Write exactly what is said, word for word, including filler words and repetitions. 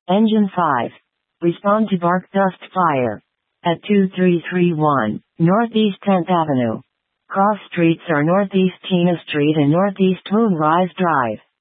Engine five. Respond to bark dust fire. At two three three one, Northeast tenth Avenue. Cross streets are Northeast Tina Street and Northeast Moonrise Drive.